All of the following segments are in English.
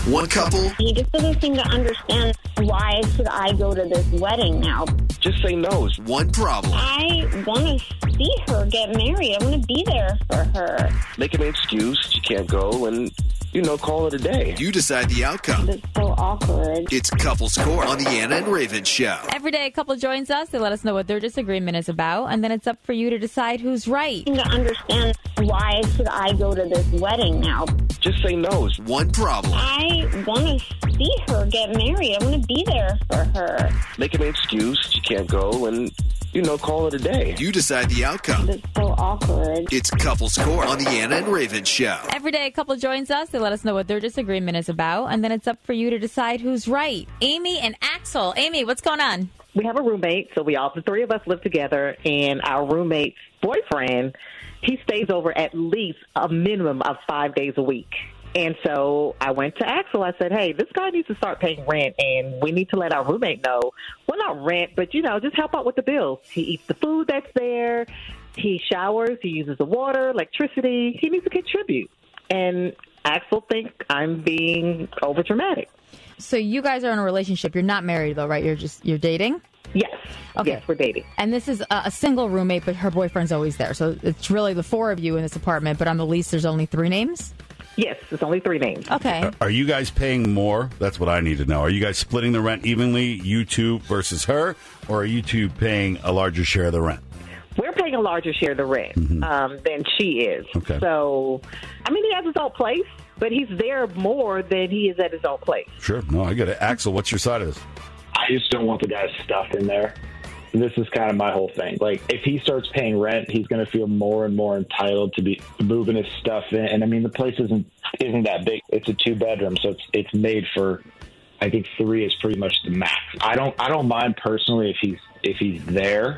One couple. He just doesn't seem to understand, why should I go to this wedding now? Just say no. One problem. I want to see her get married. I want to be there for her. Make an excuse. You can't go and, call it a day. You decide the outcome. It's so awkward. It's Couples Court on the Anna and Raven Show. Every day a couple joins us. They let us know what their disagreement is about, and then it's up for you to decide who's right. To understand, why should I go to this wedding now? Just say no. One problem. I want to see her get married. I want to be there for her. Make an excuse. You can't go and, call it a day. You decide the outcome. It's so awkward. It's Couples Court on the Anna and Raven Show. Every day a couple joins us. They let us know what their disagreement is about, and then it's up for you to decide who's right. Amy and Axel. Amy, what's going on? We have a roommate, so the three of us live together, and our roommate's boyfriend, he stays over at least a minimum of 5 days a week. And so I went to Axel. I said, hey, this guy needs to start paying rent, and we need to let our roommate know. Well, not rent, but, just help out with the bills. He eats the food that's there. He showers. He uses the water, electricity. He needs to contribute. And Axel thinks I'm being overdramatic. So you guys are in a relationship. You're not married, though, right? You're dating? Yes. Okay. Yes, we're dating. And this is a single roommate, but her boyfriend's always there. So it's really the four of you in this apartment, but on the lease there's only 3 names? Yes, it's only 3 names. Okay. Are you guys paying more? That's what I need to know. Are you guys splitting the rent evenly, you two versus her, or are you two paying a larger share of the rent? We're paying a larger share of the rent than she is. Okay. So, he has his own place, but he's there more than he is at his own place. Sure. No, I get it. Axel, what's your side of this? I just don't want the guy's stuff in there. This is kind of my whole thing. Like, if he starts paying rent, he's going to feel more and more entitled to be moving his stuff in. And the place isn't that big. It's a 2-bedroom, so it's made for. I think 3 is pretty much the max. I don't mind personally if he's there.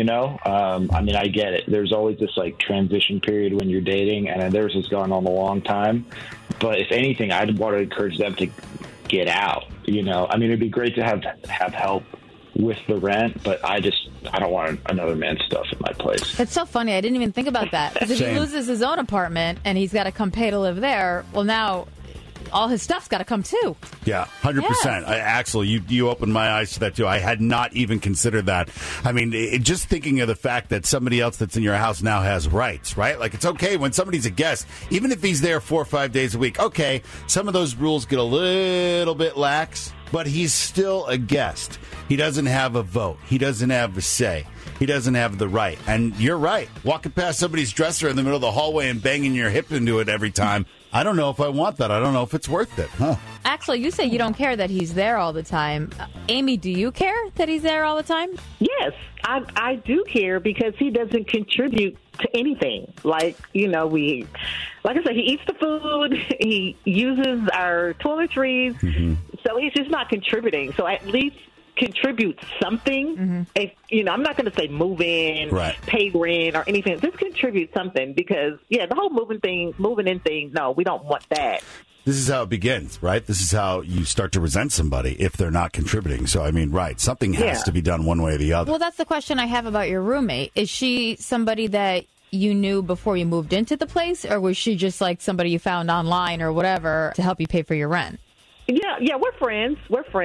I get it. There's always this transition period when you're dating, and theirs has gone on a long time. But if anything, I'd want to encourage them to get out. It'd be great to have help with the rent, but I don't want another man's stuff in my place. It's so funny. I didn't even think about that. Because if he loses his own apartment and he's got to come pay to live there, well, now all his stuff's got to come too. Yeah, 100%. Yes. Axel, you opened my eyes to that too. I had not even considered that. Just thinking of the fact that somebody else that's in your house now has rights, right? Like, it's okay when somebody's a guest, even if he's there 4 or 5 days a week. Okay, some of those rules get a little bit lax, but he's still a guest. He doesn't have a vote. He doesn't have a say. He doesn't have the right. And you're right. Walking past somebody's dresser in the middle of the hallway and banging your hip into it every time, I don't know if I want that. I don't know if it's worth it. Huh? Axel, you say you don't care that he's there all the time. Amy, do you care that he's there all the time? Yes, I do care because he doesn't contribute to anything. Like I said, he eats the food, he uses our toiletries, so he's just not contributing. So at least contribute something. If I'm not going to say move in, right, pay rent or anything. Just contribute something because the whole moving in thing. No, we don't want that. This is how it begins, right? This is how you start to resent somebody if they're not contributing. So, right, something has to be done one way or the other. Well, that's the question I have about your roommate. Is she somebody that you knew before you moved into the place, or was she just like somebody you found online or whatever to help you pay for your rent? Yeah, we're friends.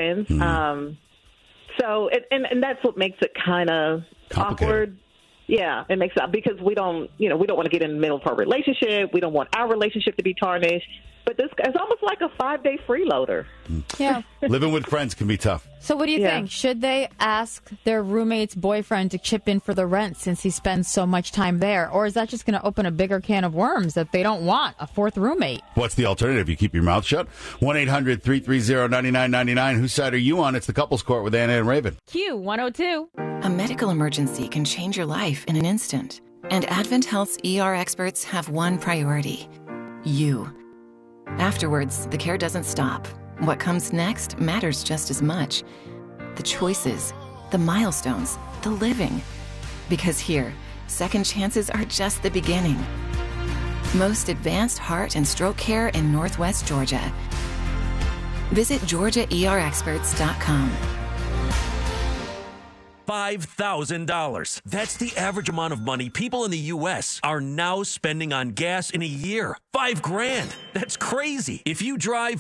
So, and that's what makes it kind of awkward. Yeah, it makes it because we don't want to get in the middle of our relationship. We don't want our relationship to be tarnished. But this is almost like a 5-day freeloader. Yeah. Living with friends can be tough. So what do you think? Should they ask their roommate's boyfriend to chip in for the rent since he spends so much time there? Or is that just going to open a bigger can of worms that they don't want, a 4th roommate? What's the alternative? You keep your mouth shut? 1-800-330-9999. Whose side are you on? It's the Couples Court with Anna and Raven. Q102. A medical emergency can change your life in an instant. And Advent Health's ER experts have one priority: you. Afterwards, the care doesn't stop. What comes next matters just as much. The choices, the milestones, the living. Because here, second chances are just the beginning. Most advanced heart and stroke care in Northwest Georgia. Visit GeorgiaERExperts.com. $5,000. That's the average amount of money people in the U.S. are now spending on gas in a year. $5,000. That's crazy. If you drive